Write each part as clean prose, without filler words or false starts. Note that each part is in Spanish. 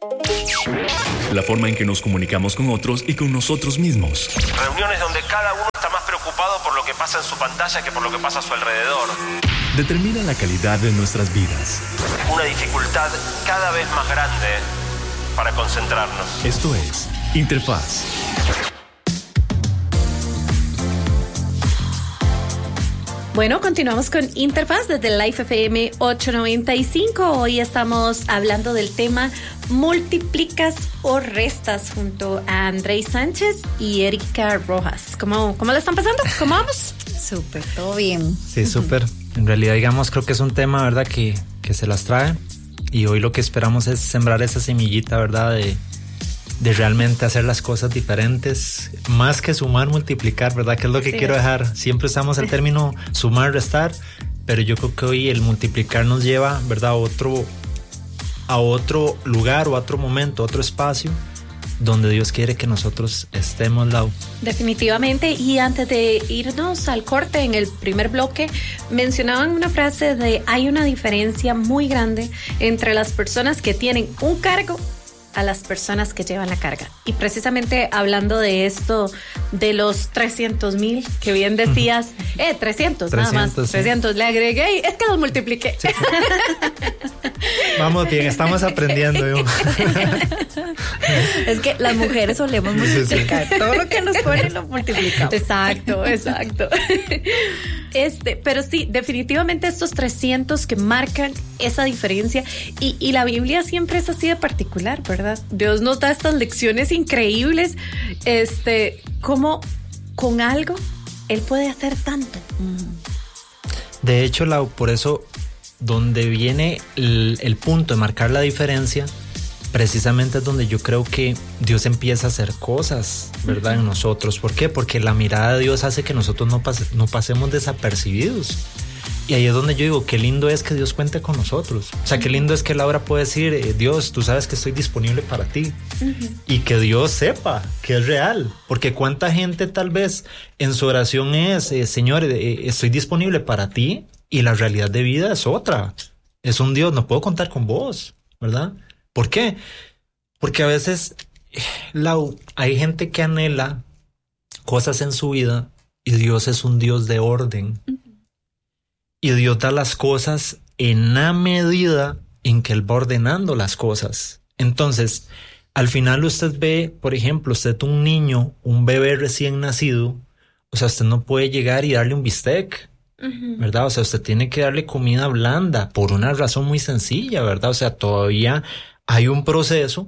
La forma en que nos comunicamos con otros y con nosotros mismos. Reuniones donde cada uno está más preocupado por lo que pasa en su pantalla que por lo que pasa a su alrededor. Determina la calidad de nuestras vidas. Una dificultad cada vez más grande para concentrarnos. Esto es Interfaz. Bueno, continuamos con Interfaz desde Life FM 895. Hoy estamos hablando del tema multiplicas o restas junto a Andrei Sánchez y Erika Rojas. ¿Cómo le están pasando? ¿Cómo vamos? Súper, todo bien. Sí, súper. En realidad, digamos, creo que es un tema, ¿verdad?, que se las trae. Y hoy lo que esperamos es sembrar esa semillita, ¿verdad?, de realmente hacer las cosas diferentes, más que sumar, multiplicar, ¿verdad? Que es lo que quiero dejar. Siempre usamos el término sumar, restar, pero yo creo que hoy el multiplicar nos lleva, ¿verdad?, a otro lugar o a otro momento, a otro espacio donde Dios quiere que nosotros estemos, Lau. Definitivamente. Y antes de irnos al corte, en el primer bloque mencionaban una frase de: hay una diferencia muy grande entre las personas que tienen un cargo a las personas que llevan la carga. Y precisamente hablando de esto, de los 300,000, que bien decías, 300 nada más, sí. 300, le agregué, es que los multipliqué. Sí. Vamos bien, estamos aprendiendo. Es que las mujeres solemos multiplicar. Sí. Todo lo que nos ponen lo multiplicamos. Exacto. Pero sí, definitivamente estos 300 que marcan esa diferencia, y la Biblia siempre es así de particular, ¿verdad? Dios nos da estas lecciones increíbles, cómo con algo Él puede hacer tanto. De hecho, Lau, por eso, donde viene el punto de marcar la diferencia, precisamente es donde yo creo que Dios empieza a hacer cosas, ¿verdad?, en nosotros. ¿Por qué? Porque la mirada de Dios hace que nosotros no pasemos desapercibidos. Y ahí es donde yo digo, qué lindo es que Dios cuente con nosotros. O sea, qué lindo es que Laura pueda decir, Dios, tú sabes que estoy disponible para ti. Y que Dios sepa que es real. Porque cuánta gente tal vez en su oración es, Señor, estoy disponible para ti, y la realidad de vida es otra. Es un Dios, no puedo contar con vos, ¿verdad? ¿Por qué? Porque a veces, Lau, hay gente que anhela cosas en su vida, y Dios es un Dios de orden. Y Dios da las cosas en la medida en que Él va ordenando las cosas. Entonces, al final usted ve, por ejemplo, usted un niño, un bebé recién nacido, o sea, usted no puede llegar y darle un bistec, ¿verdad? O sea, usted tiene que darle comida blanda por una razón muy sencilla, ¿verdad? O sea, todavía hay un proceso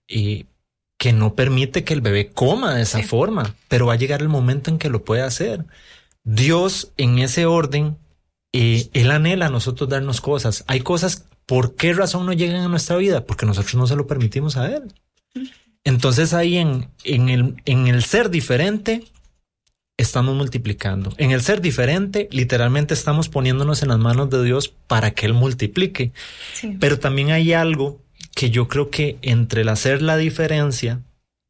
que no permite que el bebé coma de esa forma, pero va a llegar el momento en que lo puede hacer. Dios, en ese orden, Él anhela a nosotros darnos cosas. Hay cosas, ¿por qué razón no llegan a nuestra vida? Porque nosotros no se lo permitimos a Él. Entonces ahí en el ser diferente estamos multiplicando. En el ser diferente, literalmente estamos poniéndonos en las manos de Dios para que Él multiplique. Sí. Pero también hay algo que yo creo que entre el hacer la diferencia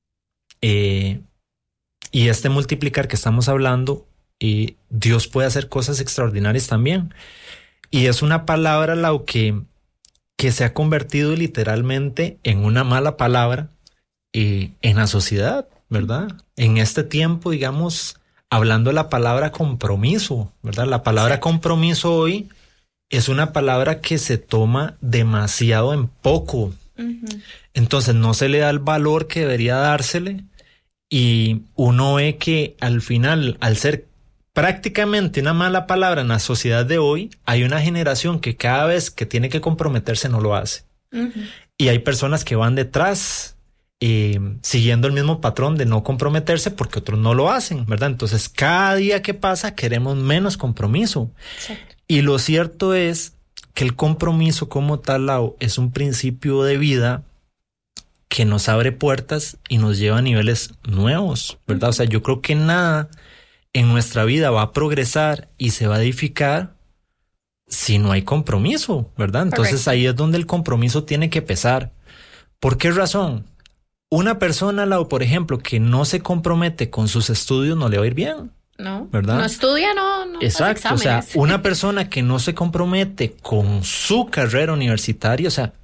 y este multiplicar que estamos hablando, y Dios puede hacer cosas extraordinarias también. Y es una palabra, Lau, que se ha convertido literalmente en una mala palabra en la sociedad, ¿verdad? En este tiempo, digamos, hablando de la palabra compromiso, ¿verdad? La palabra compromiso hoy es una palabra que se toma demasiado en poco. Entonces no se le da el valor que debería dársele, y uno ve que al final, al ser prácticamente una mala palabra en la sociedad de hoy, hay una generación que cada vez que tiene que comprometerse no lo hace. Y hay personas que van detrás siguiendo el mismo patrón de no comprometerse porque otros no lo hacen, ¿verdad? Entonces cada día que pasa queremos menos compromiso. Exacto. Y lo cierto es que el compromiso como tal, Lau, es un principio de vida que nos abre puertas y nos lleva a niveles nuevos, ¿verdad? O sea, yo creo que nada en nuestra vida va a progresar y se va a edificar si no hay compromiso, ¿verdad? Entonces correcto. Ahí es donde el compromiso tiene que pesar. ¿Por qué razón? Una persona, por ejemplo, que no se compromete con sus estudios no le va a ir bien. No, ¿verdad? No estudia, no exacto, o sea, una persona que no se compromete con su carrera universitaria, o sea,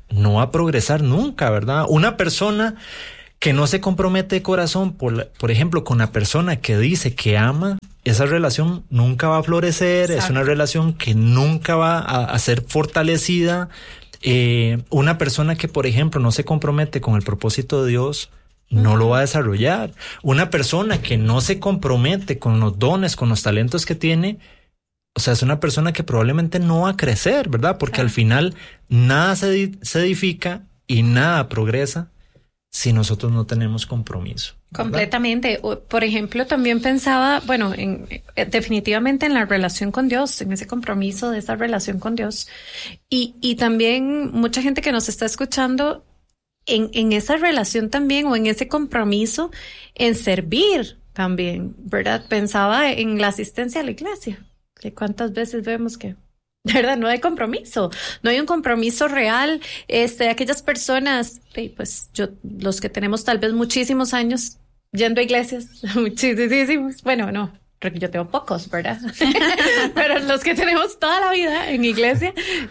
no va a progresar nunca, ¿verdad? Una persona que no se compromete de corazón, por ejemplo, con la persona que dice que ama, esa relación nunca va a florecer. Exacto. Es una relación que nunca va a ser fortalecida. Una persona que, por ejemplo, no se compromete con el propósito de Dios, no lo va a desarrollar. Una persona que no se compromete con los dones, con los talentos que tiene, o sea, es una persona que probablemente no va a crecer, ¿verdad? Porque al final nada se edifica y nada progresa si nosotros no tenemos compromiso, ¿verdad? Completamente. Por ejemplo, también pensaba, bueno, definitivamente en la relación con Dios, en ese compromiso de esa relación con Dios. Y también mucha gente que nos está escuchando en esa relación también, o en ese compromiso en servir también, ¿verdad? Pensaba en la asistencia a la iglesia, que cuántas veces vemos que, ¿verdad? No hay compromiso, no hay un compromiso real. Aquellas personas, pues los que tenemos tal vez muchísimos años yendo a iglesias, muchísimos, bueno, no, yo tengo pocos, ¿verdad? Pero los que tenemos toda la vida en iglesia,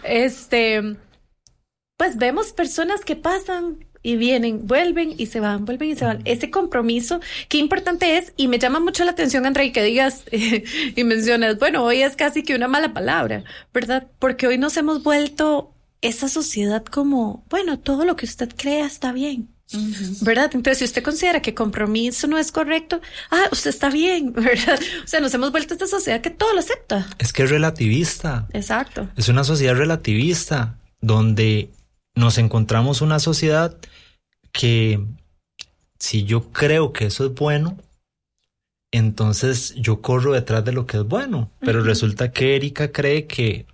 pues vemos personas que pasan y vienen, vuelven y se van, vuelven y se van. Ese compromiso, qué importante es, y me llama mucho la atención, Andrei, que digas y mencionas, bueno, hoy es casi que una mala palabra, ¿verdad? Porque hoy nos hemos vuelto esa sociedad como, bueno, todo lo que usted crea está bien, ¿verdad? Entonces, si usted considera que compromiso no es correcto, usted está bien, ¿verdad? O sea, nos hemos vuelto esta sociedad que todo lo acepta. Es que es relativista. Exacto. Es una sociedad relativista, donde nos encontramos una sociedad que si yo creo que eso es bueno, entonces yo corro detrás de lo que es bueno. Pero resulta que Erika cree que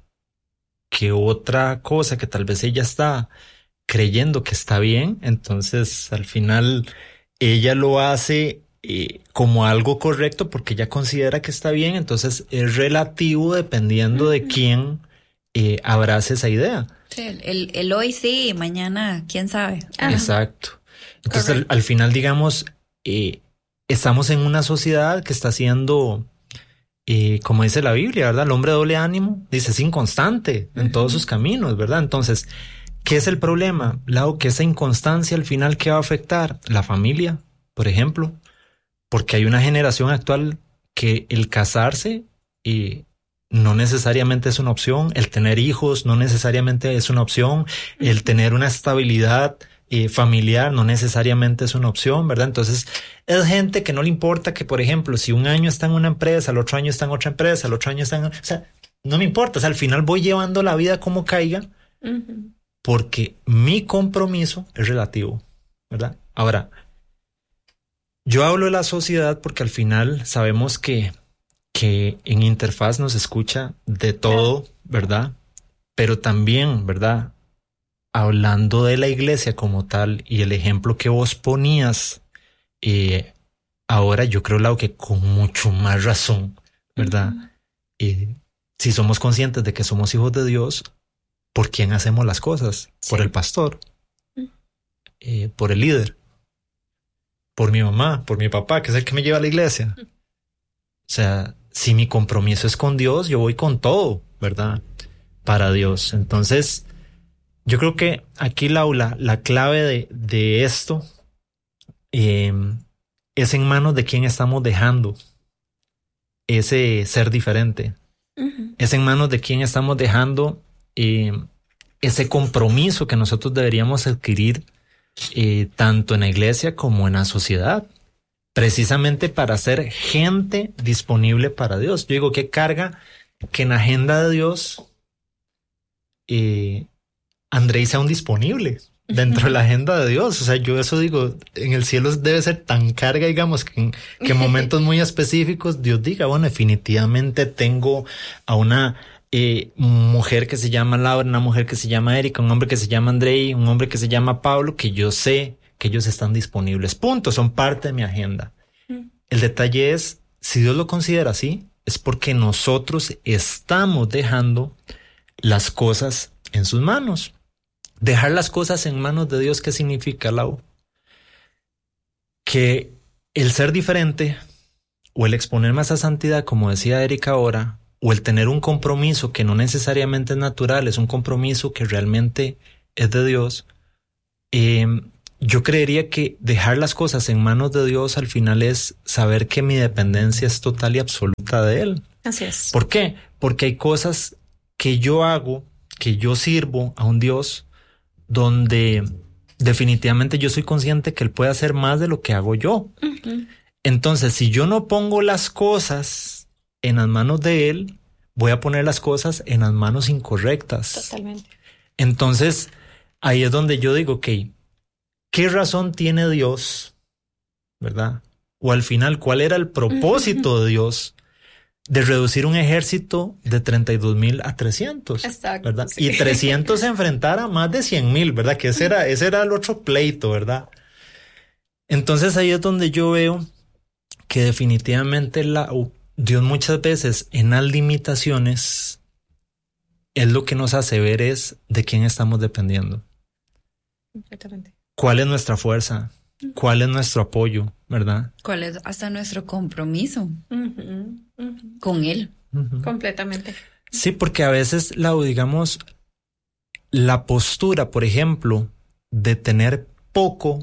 otra cosa que tal vez ella está creyendo que está bien, entonces al final ella lo hace como algo correcto porque ella considera que está bien. Entonces es relativo dependiendo de quién abrace esa idea. Sí, el hoy sí, mañana, quién sabe. Exacto. Entonces, al final, digamos, estamos en una sociedad que está siendo, como dice la Biblia, ¿verdad? El hombre de doble ánimo, dice, es inconstante en todos sus caminos, ¿verdad? Entonces, ¿qué es el problema? Lau, que esa inconstancia al final, ¿qué va a afectar? La familia, por ejemplo, porque hay una generación actual que el casarse no necesariamente es una opción, el tener hijos no necesariamente es una opción, el tener una estabilidad familiar no necesariamente es una opción, ¿verdad? Entonces es gente que no le importa que, por ejemplo, si un año está en una empresa, el otro año está en otra empresa, el otro año está en... O sea, no me importa, o sea, al final voy llevando la vida como caiga porque mi compromiso es relativo, ¿verdad? Ahora, yo hablo de la sociedad porque al final sabemos que en Interfaz nos escucha de todo, ¿verdad? Pero también, ¿verdad? Hablando de la iglesia como tal y el ejemplo que vos ponías, ahora yo creo, Lau, que con mucho más razón, ¿verdad? Si somos conscientes de que somos hijos de Dios, ¿por quién hacemos las cosas? Sí. Por el pastor, por el líder, por mi mamá, por mi papá, que es el que me lleva a la iglesia. O sea, si mi compromiso es con Dios, yo voy con todo, ¿verdad? Para Dios. Entonces, yo creo que aquí, Laura, la clave de esto es en manos de quién estamos dejando ese ser diferente. Es en manos de quién estamos dejando ese compromiso que nosotros deberíamos adquirir tanto en la iglesia como en la sociedad. Precisamente para ser gente disponible para Dios. Yo digo, qué carga que en la agenda de Dios Andrei sea un disponible dentro de la agenda de Dios. O sea, yo eso digo, en el cielo debe ser tan carga, digamos, que en momentos muy específicos Dios diga, bueno, definitivamente tengo a una mujer que se llama Laura, una mujer que se llama Erika, un hombre que se llama Andrei, un hombre que se llama Pablo, que yo sé que ellos están disponibles. Punto, son parte de mi agenda. El detalle es, si Dios lo considera así, es porque nosotros estamos dejando las cosas en sus manos. Dejar las cosas en manos de Dios, ¿qué significa, Lau? Que el ser diferente o el exponerme a esa santidad, como decía Erika ahora, o el tener un compromiso que no necesariamente es natural, es un compromiso que realmente es de Dios, yo creería que dejar las cosas en manos de Dios al final es saber que mi dependencia es total y absoluta de Él. Así es. ¿Por qué? Porque hay cosas que yo hago, que yo sirvo a un Dios donde definitivamente yo soy consciente que Él puede hacer más de lo que hago yo. Uh-huh. Entonces, si yo no pongo las cosas en las manos de Él, voy a poner las cosas en las manos incorrectas. Totalmente. Entonces, ahí es donde yo digo, ok, ¿qué razón tiene Dios? ¿Verdad? O al final, ¿cuál era el propósito de Dios de reducir un ejército de 32,000 a 300? Exacto. ¿Verdad? Sí. Y 300 se enfrentara a más de 100,000, ¿verdad? Que ese era el otro pleito, ¿verdad? Entonces ahí es donde yo veo que definitivamente Dios muchas veces en las limitaciones es lo que nos hace ver es de quién estamos dependiendo. Completamente. ¿Cuál es nuestra fuerza? ¿Cuál es nuestro apoyo? ¿Verdad? ¿Cuál es hasta nuestro compromiso con Él? Completamente. Sí, porque a veces digamos, la postura, por ejemplo, de tener poco,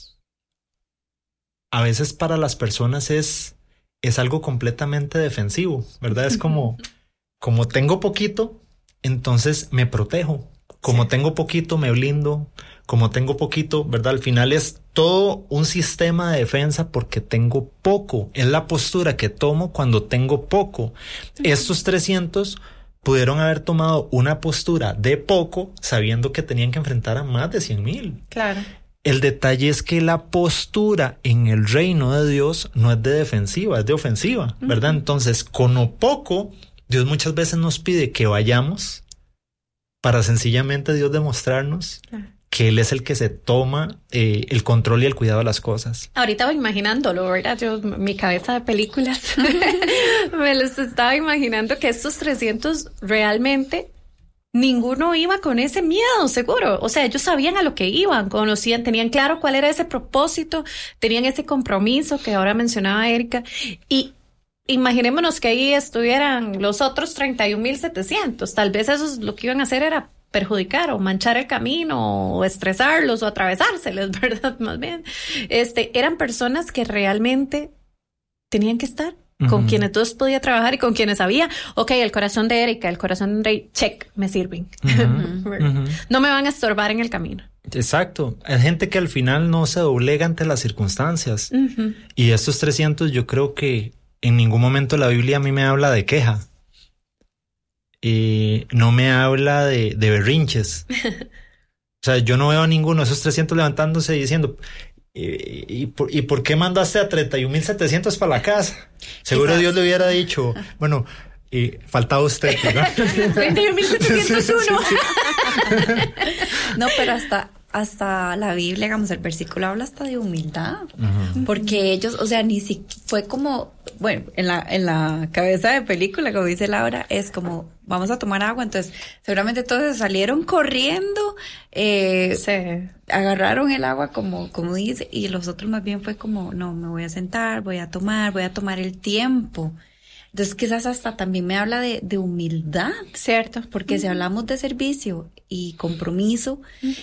a veces para las personas es algo completamente defensivo, ¿verdad? Es como tengo poquito, entonces me protejo. Como tengo poquito, me blindo. Como tengo poquito, ¿verdad? Al final es todo un sistema de defensa porque tengo poco. Es la postura que tomo cuando tengo poco. Estos 300 pudieron haber tomado una postura de poco sabiendo que tenían que enfrentar a más de 100,000. Claro. El detalle es que la postura en el reino de Dios no es de defensiva, es de ofensiva, ¿verdad? Entonces, con lo poco, Dios muchas veces nos pide que vayamos para sencillamente Dios demostrarnos que Él es el que se toma el control y el cuidado de las cosas. Ahorita voy imaginándolo, ¿verdad? Mi cabeza de películas, me los estaba imaginando que estos 300 realmente ninguno iba con ese miedo, seguro. O sea, ellos sabían a lo que iban, conocían, tenían claro cuál era ese propósito, tenían ese compromiso que ahora mencionaba Erika. Y imaginémonos que ahí estuvieran los otros 31,700. Tal vez eso lo que iban a hacer era perjudicar o manchar el camino o estresarlos o atravesárseles, ¿verdad? Más bien. Eran personas que realmente tenían que estar con quienes todos podía trabajar y con quienes sabía, ok, el corazón de Erika, el corazón de Rey, check, me sirven. No me van a estorbar en el camino. Exacto. Hay gente que al final no se doblega ante las circunstancias. Y estos 300 yo creo que en ningún momento la Biblia a mí me habla de queja. No me habla de berrinches. O sea, yo no veo a ninguno de esos 300 levantándose y diciendo ¿y por qué mandaste a 31,700 para la casa? Seguro Dios le hubiera dicho, bueno, faltaba usted, ¿verdad? 31,701. No, pero hasta la Biblia, digamos, el versículo habla hasta de humildad, porque ellos, o sea, ni si fue como, bueno, en la cabeza de película, como dice Laura, es como, vamos a tomar agua, entonces seguramente todos salieron corriendo, agarraron el agua como dice, y los otros más bien fue como, no, me voy a sentar, voy a tomar el tiempo. Entonces quizás hasta también me habla de humildad, ¿cierto? Porque si hablamos de servicio y compromiso,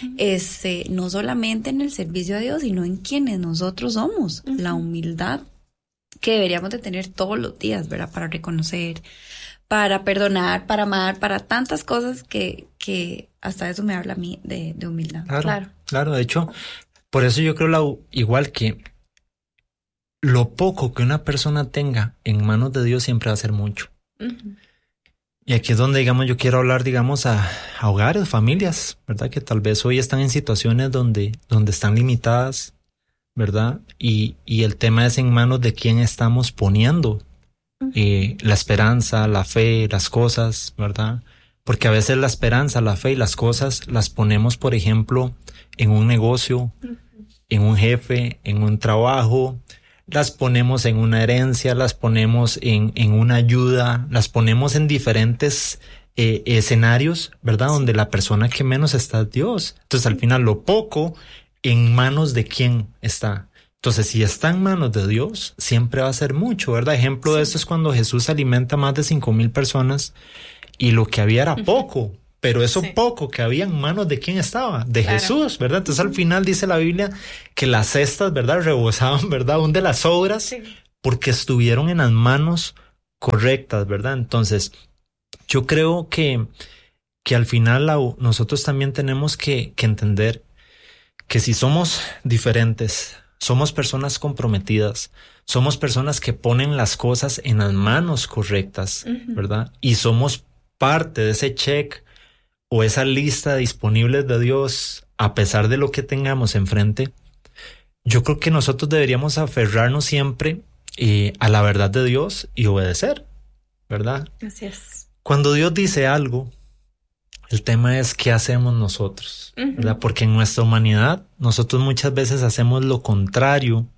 no solamente en el servicio a Dios, sino en quienes nosotros somos, la humildad que deberíamos de tener todos los días, ¿verdad? Para reconocer, para perdonar, para amar, para tantas cosas que hasta eso me habla a mí de humildad. Claro, de hecho, por eso yo creo igual que lo poco que una persona tenga en manos de Dios siempre va a ser mucho. Y aquí es donde, digamos, yo quiero hablar, digamos, a hogares, familias, ¿verdad? Que tal vez hoy están en situaciones donde están limitadas, ¿verdad? Y el tema es en manos de quién estamos poniendo la esperanza, la fe, las cosas, ¿verdad? Porque a veces la esperanza, la fe y las cosas las ponemos, por ejemplo, en un negocio, en un jefe, en un trabajo. Las ponemos en una herencia, las ponemos en una ayuda, las ponemos en diferentes escenarios, ¿verdad? Donde la persona que menos está es Dios. Entonces, al final, lo poco en manos de quién está. Entonces, si está en manos de Dios, siempre va a ser mucho, ¿verdad? Ejemplo de esto es cuando Jesús alimenta a más de 5,000 personas y lo que había era poco, pero eso poco que había en manos de quién estaba, de Jesús, ¿verdad? Entonces al final dice la Biblia que las cestas, ¿verdad? Rebosaban, ¿verdad? Aún de las sobras, porque estuvieron en las manos correctas, ¿verdad? Entonces yo creo que al final nosotros también tenemos que entender que si somos diferentes, somos personas comprometidas, somos personas que ponen las cosas en las manos correctas, ¿verdad? Y somos parte de ese check o esa lista disponible de Dios, a pesar de lo que tengamos enfrente. Yo creo que nosotros deberíamos aferrarnos siempre a la verdad de Dios y obedecer, ¿verdad? Así es. Cuando Dios dice algo, el tema es qué hacemos nosotros, ¿verdad? Porque en nuestra humanidad nosotros muchas veces hacemos lo contrario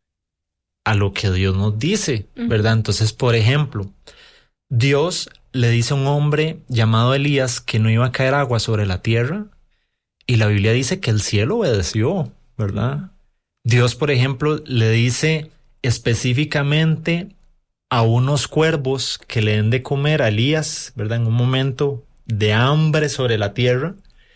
a lo que Dios nos dice, ¿verdad? Entonces, por ejemplo, Dios le dice a un hombre llamado Elías que no iba a caer agua sobre la tierra y la Biblia dice que el cielo obedeció, ¿verdad? Dios, por ejemplo, le dice específicamente a unos cuervos que le den de comer a Elías, ¿verdad? En un momento de hambre sobre la tierra,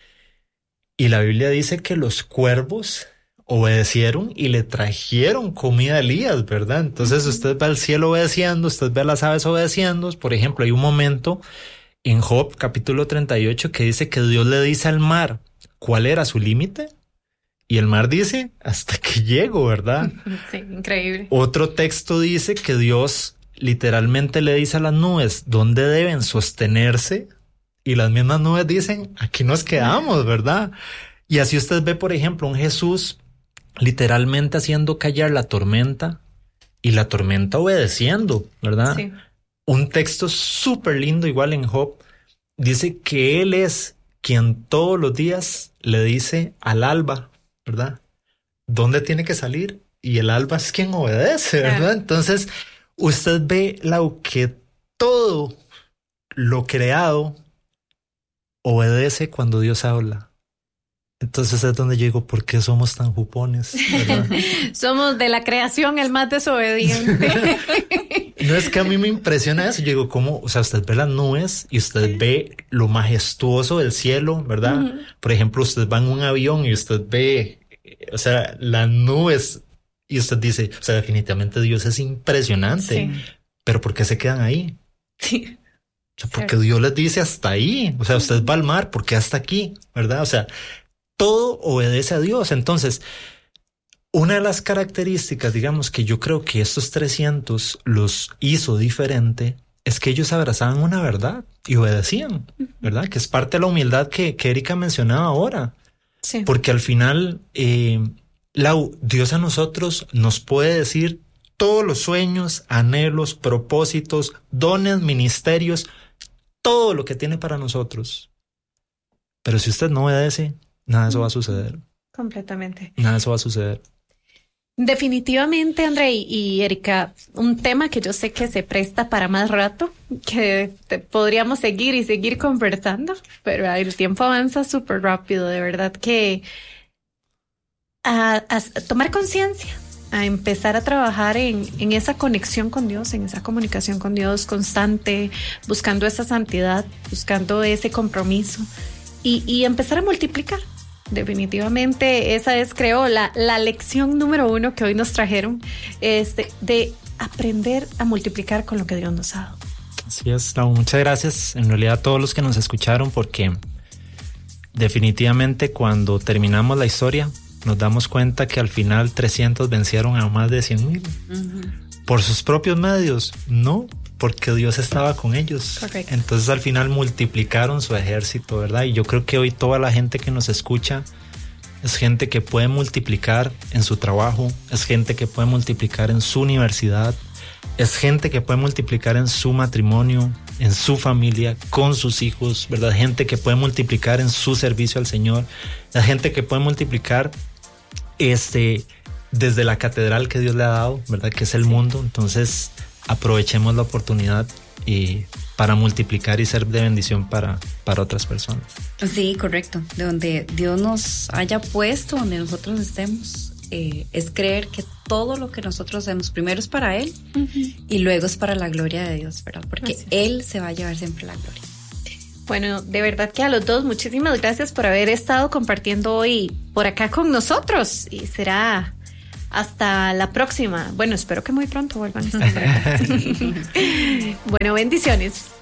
y la Biblia dice que los cuervos obedecieron y le trajeron comida a Elías, ¿verdad? Entonces usted ve al cielo obedeciendo, usted ve a las aves obedeciendo. Por ejemplo, hay un momento en Job capítulo 38 que dice que Dios le dice al mar cuál era su límite y el mar dice hasta que llego, ¿verdad? Sí, increíble. Otro texto dice que Dios literalmente le dice a las nubes dónde deben sostenerse y las mismas nubes dicen aquí nos quedamos, ¿verdad? Y así usted ve, por ejemplo, un Jesús literalmente haciendo callar la tormenta y la tormenta obedeciendo, ¿verdad? Sí. Un texto súper lindo igual en Job dice que Él es quien todos los días le dice al alba, ¿verdad? ¿Dónde tiene que salir? Y el alba es quien obedece, ¿verdad? Entonces usted ve que todo lo creado obedece cuando Dios habla. Entonces es donde yo digo, ¿por qué somos tan jupones? ¿Verdad? Somos de la creación el más desobediente. No, es que a mí me impresiona eso. Yo digo, ¿cómo? O sea, usted ve las nubes y usted ve lo majestuoso del cielo, ¿verdad? Por ejemplo, usted va en un avión y usted ve, o sea, las nubes y usted dice, o sea, definitivamente Dios es impresionante. Sí. Pero ¿por qué se quedan ahí? Sí. O sea, porque Dios les dice hasta ahí. O sea, usted va al mar, ¿por qué hasta aquí? ¿Verdad? O sea, todo obedece a Dios. Entonces, una de las características, digamos, que yo creo que estos 300 los hizo diferente es que ellos abrazaban una verdad y obedecían, ¿verdad? Que es parte de la humildad que Erika mencionaba ahora. Sí. Porque al final, Dios a nosotros nos puede decir todos los sueños, anhelos, propósitos, dones, ministerios, todo lo que tiene para nosotros. Pero si usted no obedece, nada de eso va a suceder. Completamente. Nada de eso va a suceder. Definitivamente, André y Erika, un tema que yo sé que se presta para más rato, que podríamos seguir y seguir conversando, pero el tiempo avanza súper rápido, de verdad que a tomar conciencia, a empezar a trabajar en esa conexión con Dios, en esa comunicación con Dios constante, buscando esa santidad, buscando ese compromiso y empezar a multiplicar. Definitivamente esa es, creo, la lección número 1 que hoy nos trajeron, de aprender a multiplicar con lo que Dios nos ha dado. Así es, Lau, muchas gracias en realidad a todos los que nos escucharon, porque definitivamente cuando terminamos la historia nos damos cuenta que al final 300 vencieron a más de 100,000 por sus propios medios, no porque Dios estaba con ellos. Correcto. Entonces al final multiplicaron su ejército, ¿verdad? Y yo creo que hoy toda la gente que nos escucha es gente que puede multiplicar en su trabajo, es gente que puede multiplicar en su universidad, es gente que puede multiplicar en su matrimonio, en su familia, con sus hijos, ¿verdad? Gente que puede multiplicar en su servicio al Señor, la gente que puede multiplicar desde la catedral que Dios le ha dado, ¿verdad? Que es el mundo. Entonces aprovechemos la oportunidad para multiplicar y ser de bendición para otras personas. Sí, correcto. De donde Dios nos haya puesto, donde nosotros estemos, es creer que todo lo que nosotros hacemos primero es para Él y luego es para la gloria de Dios, ¿verdad? Porque Él se va a llevar siempre la gloria. Bueno, de verdad que a los dos muchísimas gracias por haber estado compartiendo hoy por acá con nosotros y será hasta la próxima. Bueno, espero que muy pronto vuelvan a estar por acá. Bueno, bendiciones.